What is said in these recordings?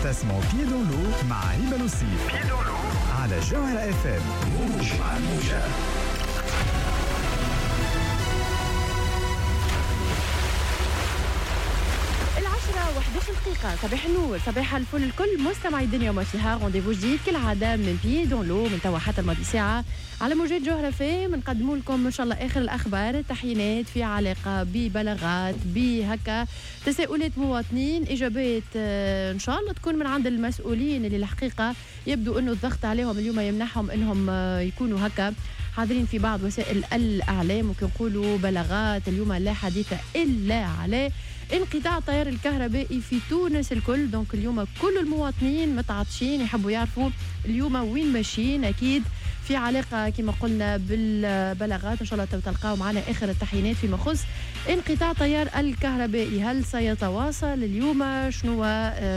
تسمعوا بيي دون لو مع هبة لوسيف على جوهرة اف ام. موج مع الموجة. 11 دقيقة. صباح النور، صباح الفل الكل مستمعي الدنيا وما فيها. رونديفو جديد كالعادة من بيي دون لو من توا حتى الماضي ساعة على موجات جوهرة فيه. بنقدموا لكم إن شاء الله آخر الأخبار، التحيينات في علاقة ببلاغات بهكا تساؤلات مواطنين، إجابات إن شاء الله تكون من عند المسؤولين اللي الحقيقة يبدو إنه الضغط عليهم اليوم يمنحهم إنهم يكونوا هكا حاضرين في بعض وسائل الإعلام. وكي نقولوا بلاغات اليوم لا حديث إلا عليه انقطاع التيار الكهربائي في تونس الكل. دونك اليوم كل المواطنين متعطشين يحبوا يعرفوا اليوم وين ماشيين، اكيد في علاقه كما قلنا بالبلاغات. ان شاء الله تلقاو معنا اخر التحيينات فيما يخص انقطاع التيار الكهربائي. هل سيتواصل اليوم؟ شنو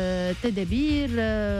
التدابير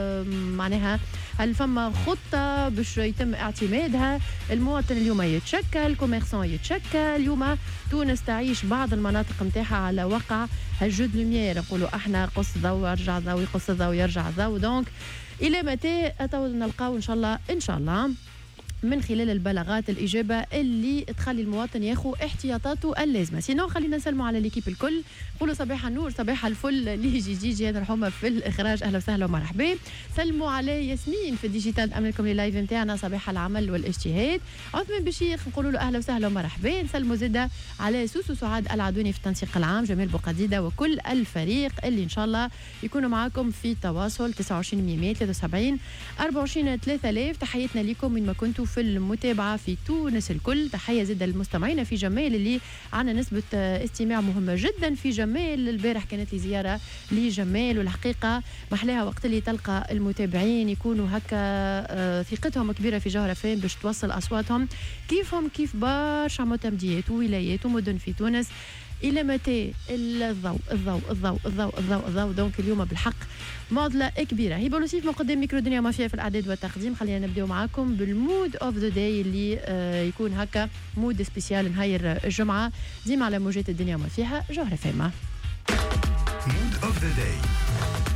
معناها؟ هل فما خطه باش يتم اعتمادها؟ المواطن اليوم يتشكل، كوميرسون يتشكل. اليوم تونس تعيش بعض المناطق نتاعها على وقع هالجود لوميير، نقولوا احنا قص ضوء ارجع ضوء، يقص ضوء يرجع ضوء. دونك الى متى نلقاو ان شاء الله من خلال البلاغات الإجابة اللي تخلي المواطن ياخو احتياطاته اللازمة. سينو خلينا نسلموا على ليكيب الكل، نقولوا صباح النور صباح الفل لجيجي الرحومة في الإخراج، أهلا وسهلا ومرحبا. سلموا على ياسمين في الديجيتال، أعمل لكم اللايف نتاعنا صباح العمل والاجتهاد. عثمان بشيخ نقولوا له أهلا وسهلا ومرحبا. نسلموا زادة على سوسو سعاد العدوني في التنسيق العام، جميل بوقديدة وكل الفريق اللي إن شاء الله يكونوا معاكم في تواصل 29 173 24 3000. تحياتنا لكم من ما كنتوا في المتابعة في تونس الكل. تحية زادة للمستمعين في جمال اللي عنا نسبة استماع مهمة جدا في جمال. البارح كانت لي زيارة لجمال، والحقيقة محلاها وقت اللي تلقى المتابعين يكونوا هكا ثقتهم كبيرة في جوهرة فين باش توصل أصواتهم كيفهم كيف برشا معتمديات وولايات ومدن في تونس. إلى متى الضوء الضوء الضوء الضوء الضوء الضوء. دونك اليوم بالحق معضلة كبيرة. هبة لوسيف مقدم ميكرو دنيا ما فيها في الإعداد والتقديم. خلينا نبدأ معاكم بالمود أوف ذا داي اللي يكون هكا مود سبيسيال نهاية الجمعة ديما على موجات الدنيا ما فيها جوهرة فيما. مود أوف ذا داي.